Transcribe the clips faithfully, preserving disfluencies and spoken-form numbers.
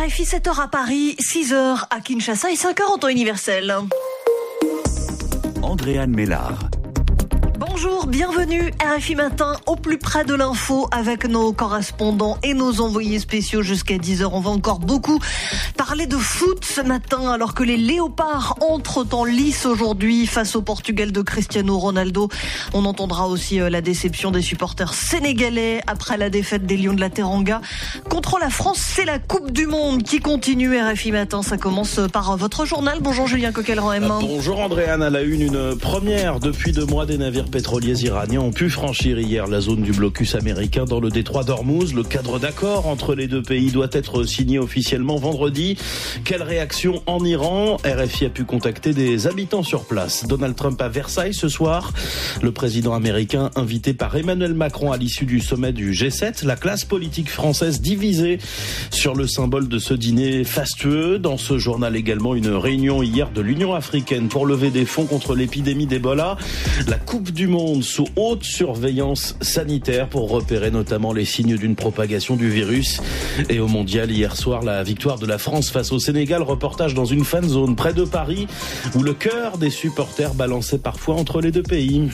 R F I, sept heures à Paris, six heures à Kinshasa et cinq heures en temps universel. Andréane Mélard. Bonjour, bienvenue R F I Matin au plus près de l'info avec nos correspondants et nos envoyés spéciaux jusqu'à dix heures. On va encore beaucoup parler de foot ce matin alors que les Léopards entrent en lice aujourd'hui face au Portugal de Cristiano Ronaldo. On entendra aussi la déception des supporters sénégalais après la défaite des Lions de la Teranga. Contre la France, c'est la Coupe du Monde qui continue. R F I Matin, ça commence par votre journal. Bonjour Julien Coquelin-M. Bonjour Andréane, à la une, une première depuis deux mois, des navires pétroliers iraniens ont pu franchir hier la zone du blocus américain dans le détroit d'Ormuz. Le cadre d'accord entre les deux pays doit être signé officiellement vendredi. Quelle réaction en Iran? R F I a pu contacter des habitants sur place. Donald Trump à Versailles ce soir. Le président américain invité par Emmanuel Macron à l'issue du sommet du G sept. La classe politique française divisée sur le symbole de ce dîner fastueux. Dans ce journal également, une réunion hier de l'Union africaine pour lever des fonds contre l'épidémie d'Ebola. La Coupe du Monde sous haute surveillance sanitaire pour repérer notamment les signes d'une propagation du virus. Et au mondial, hier soir, la victoire de la France face au Sénégal. Reportage dans une fan zone près de Paris où le cœur des supporters balançait parfois entre les deux pays.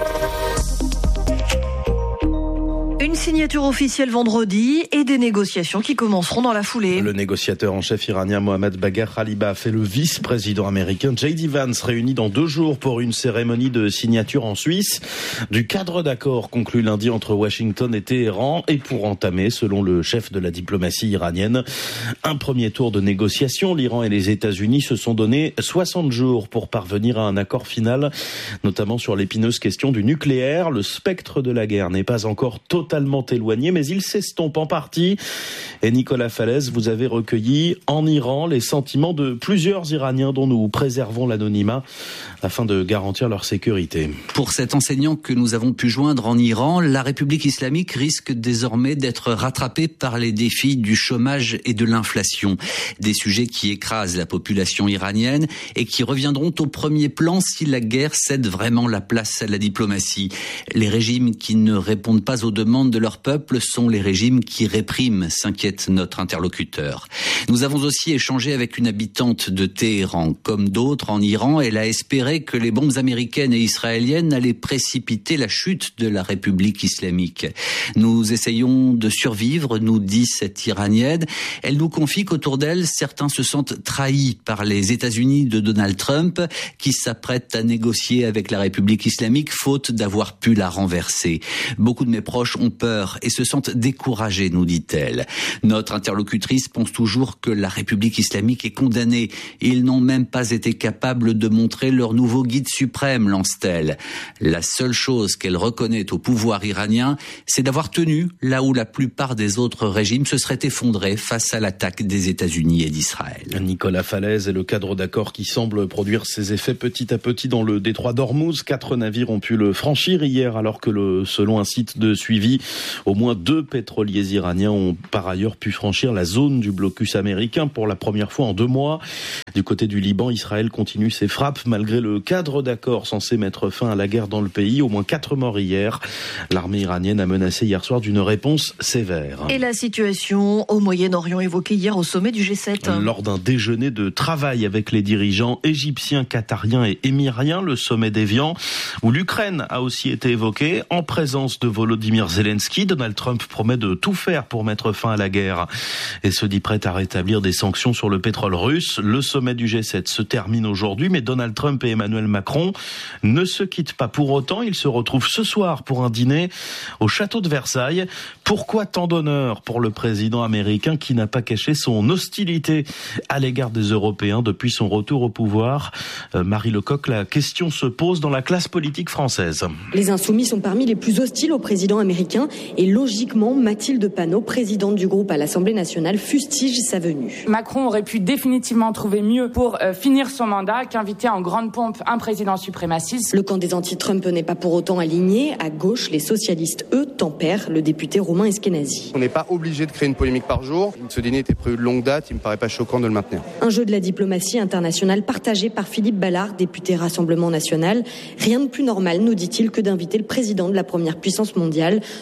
Une signature officielle vendredi et des négociations qui commenceront dans la foulée. Le négociateur en chef iranien Mohammad Bagher Khalibaf et le vice-président américain J D Vance réunis dans deux jours pour une cérémonie de signature en Suisse du cadre d'accord conclu lundi entre Washington et Téhéran et pour entamer, selon le chef de la diplomatie iranienne, un premier tour de négociation. L'Iran et les États-Unis se sont donné soixante jours pour parvenir à un accord final, notamment sur l'épineuse question du nucléaire. Le spectre de la guerre n'est pas encore totalement éloigné, mais il s'estompe en partie. Et Nicolas Falaise, vous avez recueilli en Iran les sentiments de plusieurs Iraniens dont nous préservons l'anonymat afin de garantir leur sécurité. Pour cet enseignant que nous avons pu joindre en Iran, la République islamique risque désormais d'être rattrapée par les défis du chômage et de l'inflation. Des sujets qui écrasent la population iranienne et qui reviendront au premier plan si la guerre cède vraiment la place à la diplomatie. Les régimes qui ne répondent pas aux demandes de leur peuple sont les régimes qui répriment, s'inquiète notre interlocuteur. Nous avons aussi échangé avec une habitante de Téhéran. Comme d'autres en Iran, elle a espéré que les bombes américaines et israéliennes allaient précipiter la chute de la République islamique. Nous essayons de survivre, nous dit cette Iranienne. Elle nous confie qu'autour d'elle, certains se sentent trahis par les États-Unis de Donald Trump, qui s'apprêtent à négocier avec la République islamique, faute d'avoir pu la renverser. Beaucoup de mes proches ont peur et se sentent découragés, nous dit-elle. Notre interlocutrice pense toujours que la République islamique est condamnée. Ils n'ont même pas été capables de montrer leur nouveau guide suprême, lance-t-elle. La seule chose qu'elle reconnaît au pouvoir iranien, c'est d'avoir tenu là où la plupart des autres régimes se seraient effondrés face à l'attaque des États-Unis et d'Israël. Nicolas Falaise et le cadre d'accord qui semble produire ses effets petit à petit dans le détroit d'Ormuz. Quatre navires ont pu le franchir hier alors que le, selon un site de suivi, au moins deux pétroliers iraniens ont par ailleurs pu franchir la zone du blocus américain pour la première fois en deux mois. Du côté du Liban, Israël continue ses frappes malgré le cadre d'accord censé mettre fin à la guerre dans le pays. Au moins quatre morts hier. L'armée iranienne a menacé hier soir d'une réponse sévère. Et la situation au Moyen-Orient évoquée hier au sommet du G sept. Lors d'un déjeuner de travail avec les dirigeants égyptiens, qatariens et émiriens, le sommet d'Évian, où l'Ukraine a aussi été évoquée en présence de Volodymyr Zelensky. Donald Trump promet de tout faire pour mettre fin à la guerre et se dit prêt à rétablir des sanctions sur le pétrole russe. Le sommet du G sept se termine aujourd'hui, mais Donald Trump et Emmanuel Macron ne se quittent pas pour autant. Ils se retrouvent ce soir pour un dîner au château de Versailles. Pourquoi tant d'honneur pour le président américain qui n'a pas caché son hostilité à l'égard des Européens depuis son retour au pouvoir? euh, Marie Lecoq, la question se pose dans la classe politique française. Les Insoumis sont parmi les plus hostiles au président américain et logiquement, Mathilde Panot, présidente du groupe à l'Assemblée nationale, fustige sa venue. Macron aurait pu définitivement trouver mieux pour euh, finir son mandat qu'inviter en grande pompe un président suprémaciste. Le camp des anti-Trump n'est pas pour autant aligné. À gauche, les socialistes, eux, tempèrent. Le député Romain Eskenazi. On n'est pas obligé de créer une polémique par jour. Ce dîner était prévu de longue date. Il me paraît pas choquant de le maintenir. Un jeu de la diplomatie internationale partagé par Philippe Ballard, député Rassemblement National. Rien de plus normal, nous dit-il, que d'inviter le président de la première puissance mondiale. D'autant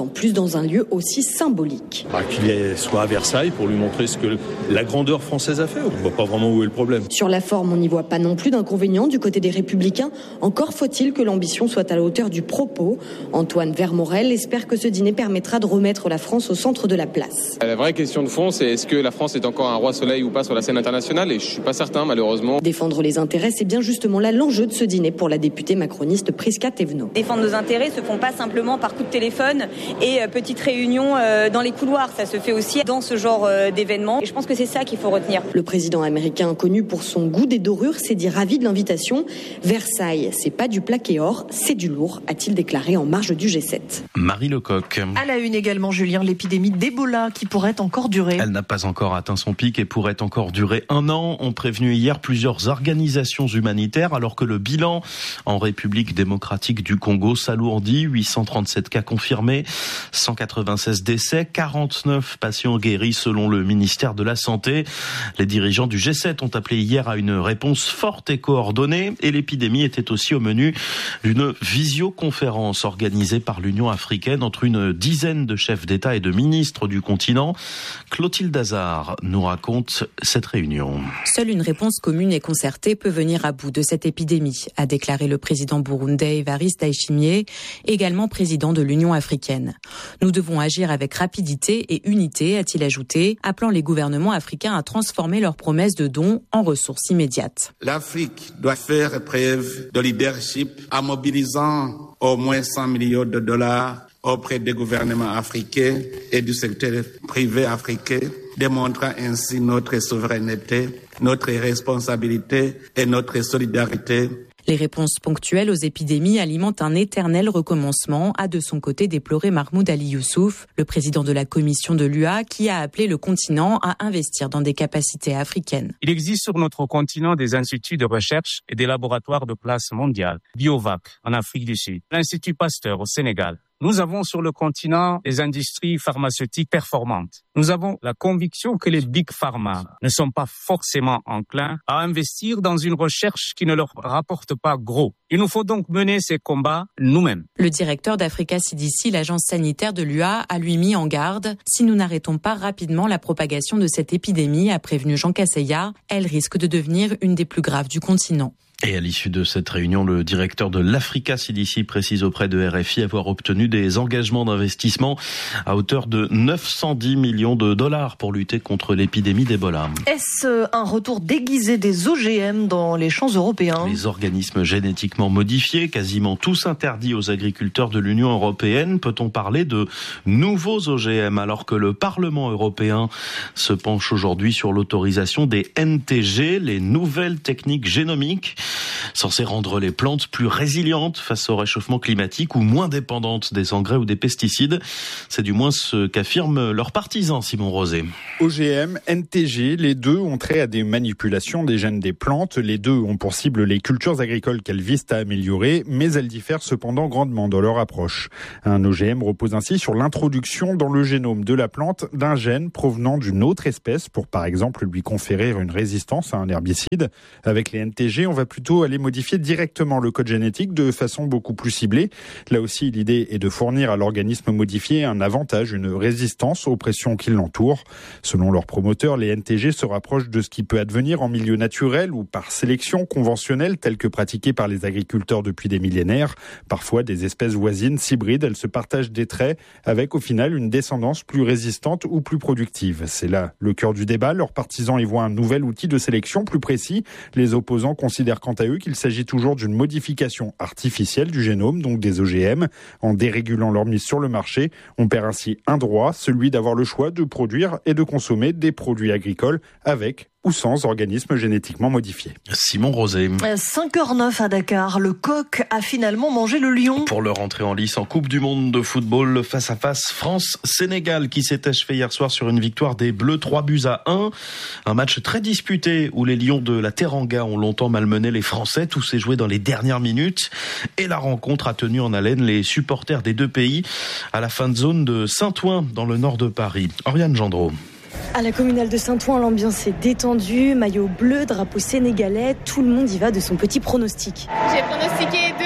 plus dans un lieu aussi symbolique. Bah, qu'il soit à Versailles pour lui montrer ce que la grandeur française a fait. On ne voit pas vraiment où est le problème. Sur la forme, on n'y voit pas non plus d'inconvénients du côté des Républicains. Encore faut-il que l'ambition soit à la hauteur du propos. Antoine Vermorel espère que ce dîner permettra de remettre la France au centre de la place. La vraie question de fond, c'est est-ce que la France est encore un roi soleil ou pas sur la scène internationale ? Et je ne suis pas certain, malheureusement. Défendre les intérêts, c'est bien justement là l'enjeu de ce dîner pour la députée macroniste Prisca Thévenot. Défendre nos intérêts se font pas simplement par coup de téléphone et euh, petites réunions euh, dans les couloirs. Ça se fait aussi dans ce genre euh, d'événements. Et je pense que c'est ça qu'il faut retenir. Le président américain, connu pour son goût des dorures, s'est dit ravi de l'invitation. Versailles, c'est pas du plaqué or, c'est du lourd, a-t-il déclaré en marge du G sept. Marie Lecoq. À la une également, Julien, l'épidémie d'Ebola qui pourrait encore durer. Elle n'a pas encore atteint son pic et pourrait encore durer un an, ont prévenu hier plusieurs organisations humanitaires, alors que le bilan en République démocratique du Congo s'alourdit. huit cent trente-sept cas confirmés, cent quatre-vingt-seize décès, quarante-neuf patients guéris selon le ministère de la Santé. Les dirigeants du G sept ont appelé hier à une réponse forte et coordonnée, et l'épidémie était aussi au menu d'une visioconférence organisée par l'Union africaine entre une dizaine de chefs d'État et de ministres du continent. Clotilde Hazard nous raconte cette réunion. Seule une réponse commune et concertée peut venir à bout de cette épidémie, a déclaré le président burundais Evariste Ndayishimiye, également président de l'Union africaine. Nous devons agir avec rapidité et unité, a-t-il ajouté, appelant les gouvernements africains à transformer leurs promesses de dons en ressources immédiates. L'Afrique doit faire preuve de leadership en mobilisant au moins cent millions de dollars auprès des gouvernements africains et du secteur privé africain, démontrant ainsi notre souveraineté, notre responsabilité et notre solidarité. Les réponses ponctuelles aux épidémies alimentent un éternel recommencement, a de son côté déploré Mahmoud Ali Youssouf, le président de la commission de l'U A, qui a appelé le continent à investir dans des capacités africaines. Il existe sur notre continent des instituts de recherche et des laboratoires de place mondiale. Biovac en Afrique du Sud, l'Institut Pasteur au Sénégal. Nous avons sur le continent des industries pharmaceutiques performantes. Nous avons la conviction que les Big Pharma ne sont pas forcément enclins à investir dans une recherche qui ne leur rapporte pas gros. Il nous faut donc mener ces combats nous-mêmes. Le directeur d'Africa C D C, l'agence sanitaire de l'U A, a lui mis en garde. Si nous n'arrêtons pas rapidement la propagation de cette épidémie, a prévenu Jean Casseya, elle risque de devenir une des plus graves du continent. Et à l'issue de cette réunion, le directeur de l'Africa C D C précise auprès de R F I avoir obtenu des engagements d'investissement à hauteur de neuf cent dix millions de dollars pour lutter contre l'épidémie d'Ebola. Est-ce un retour déguisé des O G M dans les champs européens ? Les organismes génétiquement modifiés, quasiment tous interdits aux agriculteurs de l'Union européenne. Peut-on parler de nouveaux O G M alors que le Parlement européen se penche aujourd'hui sur l'autorisation des N T G, les nouvelles techniques génomiques censées rendre les plantes plus résilientes face au réchauffement climatique ou moins dépendantes des engrais ou des pesticides. C'est du moins ce qu'affirment leurs partisans, Simon Rosé. O G M, N T G, les deux ont trait à des manipulations des gènes des plantes. Les deux ont pour cible les cultures agricoles qu'elles visent à améliorer, mais elles diffèrent cependant grandement dans leur approche. Un O G M repose ainsi sur l'introduction dans le génome de la plante d'un gène provenant d'une autre espèce pour par exemple lui conférer une résistance à un herbicide. Avec les N T G, on va plutôt aller modifier directement le code génétique de façon beaucoup plus ciblée. Là aussi, l'idée est de fournir à l'organisme modifié un avantage, une résistance aux pressions qui l'entourent. Selon leurs promoteurs, les N T G se rapprochent de ce qui peut advenir en milieu naturel ou par sélection conventionnelle telle que pratiquée par les agriculteurs depuis des millénaires. Parfois, des espèces voisines s'hybrident, elles se partagent des traits avec au final une descendance plus résistante ou plus productive. C'est là le cœur du débat. Leurs partisans y voient un nouvel outil de sélection plus précis. Les opposants considèrent quant à eux qu'il s'agit toujours d'une modification artificielle du génome, donc des O G M. En dérégulant leur mise sur le marché, on perd ainsi un droit, celui d'avoir le choix de produire et de consommer des produits agricoles avec ou sans organismes génétiquement modifiés. Simon Rosé. cinq heures neuf à Dakar, le coq a finalement mangé le lion. Pour leur entrée en lice en Coupe du Monde de football, le face-à-face France-Sénégal qui s'est achevé hier soir sur une victoire des Bleus trois buts à un. Un match très disputé où les Lions de la Teranga ont longtemps malmené les Français. Tout s'est joué dans les dernières minutes et la rencontre a tenu en haleine les supporters des deux pays à la fin de zone de Saint-Ouen dans le nord de Paris. Oriane Gendreau. À la communale de Saint-Ouen, l'ambiance est détendue, maillot bleu, drapeau sénégalais, tout le monde y va de son petit pronostic. J'ai pronostiqué deux un pour la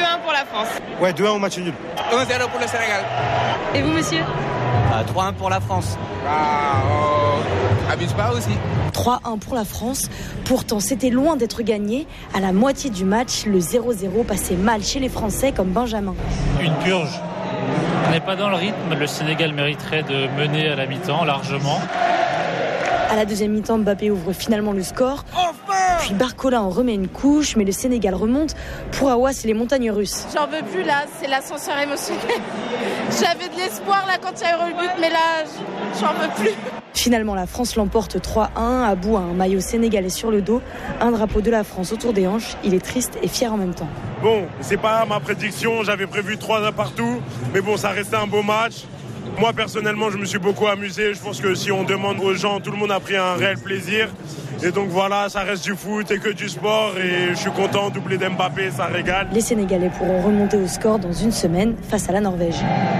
la France. Ouais, deux un au match nul. un zéro pour le Sénégal. Et vous, monsieur? euh, trois un pour la France. Ah, oh, abuse pas aussi. trois un pour la France. Pourtant, c'était loin d'être gagné. À la moitié du match, le zéro zéro passait mal chez les Français comme Benjamin. Une purge. On n'est pas dans le rythme. Le Sénégal mériterait de mener à la mi-temps largement. À la deuxième mi-temps, Mbappé ouvre finalement le score. Puis Barcola en remet une couche, mais le Sénégal remonte. Pour Awa, c'est les montagnes russes. J'en veux plus là, c'est l'ascenseur émotionnel. J'avais de l'espoir là quand il y a eu le but, mais là, j'en veux plus. Finalement, la France l'emporte trois un. Abou a un maillot sénégalais sur le dos, un drapeau de la France autour des hanches. Il est triste et fier en même temps. Bon, c'est pas ma prédiction, j'avais prévu trois un partout, mais bon, ça restait un beau match. Moi, personnellement, je me suis beaucoup amusé. Je pense que si on demande aux gens, tout le monde a pris un réel plaisir. Et donc voilà, ça reste du foot et que du sport. Et je suis content, doublé d'Mbappé, ça régale. Les Sénégalais pourront remonter au score dans une semaine face à la Norvège.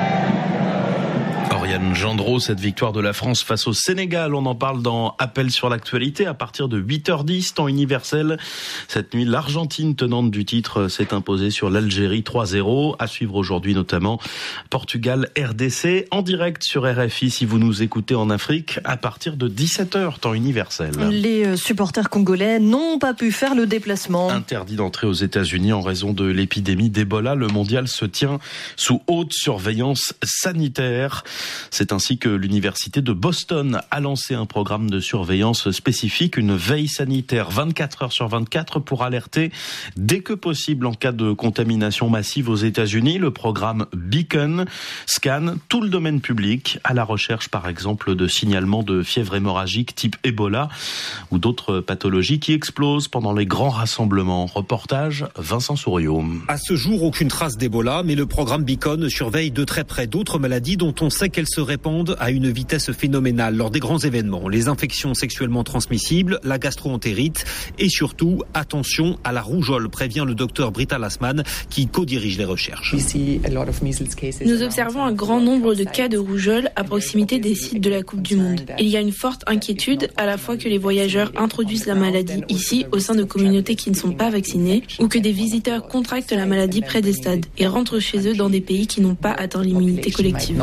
Oriane Gendreau, cette victoire de la France face au Sénégal, on en parle dans Appel sur l'actualité à partir de huit heures dix, temps universel. Cette nuit, l'Argentine, tenante du titre, s'est imposée sur l'Algérie trois zéro. À suivre aujourd'hui notamment Portugal R D C en direct sur R F I si vous nous écoutez en Afrique à partir de dix-sept heures, temps universel. Les supporters congolais n'ont pas pu faire le déplacement. Interdit d'entrer aux États-Unis en raison de l'épidémie d'Ebola, le mondial se tient sous haute surveillance sanitaire. C'est ainsi que l'université de Boston a lancé un programme de surveillance spécifique, une veille sanitaire vingt-quatre heures sur vingt-quatre pour alerter dès que possible en cas de contamination massive aux États-Unis. Le programme Beacon scanne tout le domaine public à la recherche par exemple de signalements de fièvre hémorragique type Ebola ou d'autres pathologies qui explosent pendant les grands rassemblements. Reportage Vincent Souriau. À ce jour, aucune trace d'Ebola, mais le programme Beacon surveille de très près d'autres maladies dont on sait qu'elles se répandent à une vitesse phénoménale lors des grands événements. Les infections sexuellement transmissibles, la gastro-entérite et surtout, attention à la rougeole, prévient le docteur Britta Lassmann qui co-dirige les recherches. Nous observons un grand nombre de cas de rougeole à proximité des sites de la Coupe du Monde. Il y a une forte inquiétude à la fois que les voyageurs introduisent la maladie ici au sein de communautés qui ne sont pas vaccinées ou que des visiteurs contractent la maladie près des stades et rentrent chez eux dans des pays qui n'ont pas atteint l'immunité collective.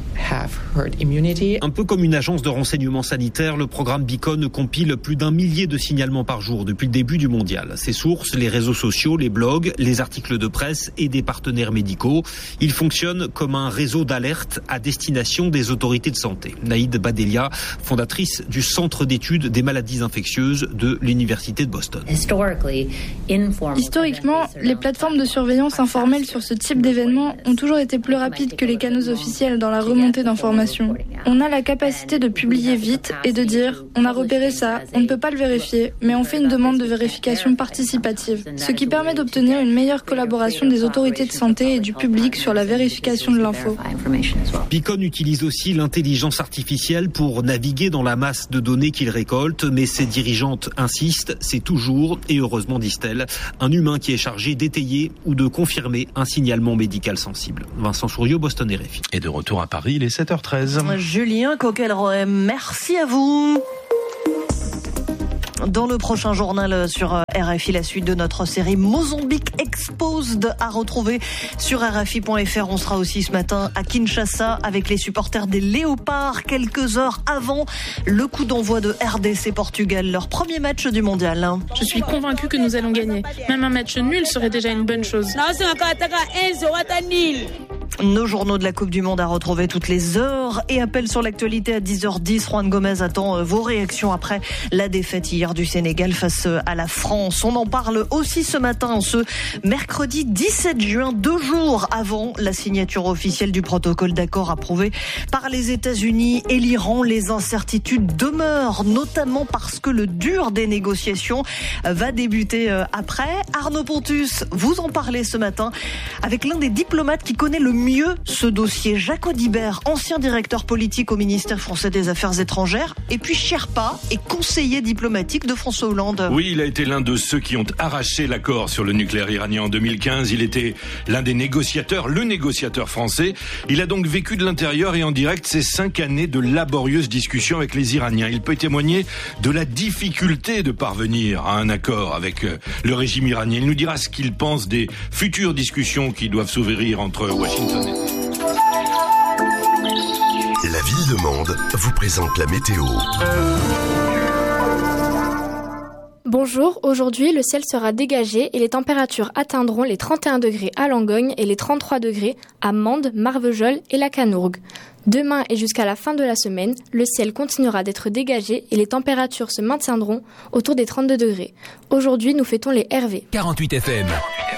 Un peu comme une agence de renseignement sanitaire, le programme Beacon compile plus d'un millier de signalements par jour depuis le début du mondial. Ses sources, les réseaux sociaux, les blogs, les articles de presse et des partenaires médicaux. Il fonctionne comme un réseau d'alerte à destination des autorités de santé. Naïd Badelia, fondatrice du Centre d'études des maladies infectieuses de l'Université de Boston. Historiquement, les plateformes de surveillance informelles sur ce type d'événements ont toujours été plus rapides que les canaux officiels dans la remontée d'informations. On a la capacité de publier vite et de dire « on a repéré ça, on ne peut pas le vérifier, mais on fait une demande de vérification participative », ce qui permet d'obtenir une meilleure collaboration des autorités de santé et du public sur la vérification de l'info. Beacon utilise aussi l'intelligence artificielle pour naviguer dans la masse de données qu'il récolte, mais ses dirigeantes insistent, c'est toujours, et heureusement disent-elles, un humain qui est chargé d'étayer ou de confirmer un signalement médical sensible. Vincent Souriau, Boston R F I. Et de retour à Paris, il est sept heures treize. Julien Coquelroy, merci à vous. Dans le prochain journal sur R F I, la suite de notre série Mozambique Exposed à retrouver sur R F I point F R. On sera aussi ce matin à Kinshasa avec les supporters des Léopards quelques heures avant le coup d'envoi de R D C Portugal, leur premier match du mondial. Je suis convaincue que nous allons gagner. Même un match nul serait déjà une bonne chose. Nos journaux de la Coupe du Monde à retrouver toutes les heures et appel sur l'actualité à dix heures dix. Juan Gomez attend vos réactions après la défaite hier du Sénégal face à la France. On en parle aussi ce matin, ce mercredi dix-sept juin, deux jours avant la signature officielle du protocole d'accord approuvé par les États-Unis et l'Iran. Les incertitudes demeurent, notamment parce que le dur des négociations va débuter après. Arnaud Pontus, vous en parlez ce matin avec l'un des diplomates qui connaît le mieux ce dossier. Jacques Audibert, ancien directeur politique au ministère français des Affaires étrangères, et puis Sherpa et conseiller diplomatique de François Hollande. Oui, il a été l'un de ceux qui ont arraché l'accord sur le nucléaire iranien en deux mille quinze. Il était l'un des négociateurs, le négociateur français. Il a donc vécu de l'intérieur et en direct ces cinq années de laborieuses discussions avec les Iraniens. Il peut témoigner de la difficulté de parvenir à un accord avec le régime iranien. Il nous dira ce qu'il pense des futures discussions qui doivent s'ouvrir entre Washington et... La ville de Mende vous présente la météo. Bonjour, aujourd'hui le ciel sera dégagé et les températures atteindront les trente et un degrés à Langogne et les trente-trois degrés à Mende, Marvejols et la Canourgue. Demain et jusqu'à la fin de la semaine, le ciel continuera d'être dégagé et les températures se maintiendront autour des trente-deux degrés. Aujourd'hui, nous fêtons les Hervé. quarante-huit F M.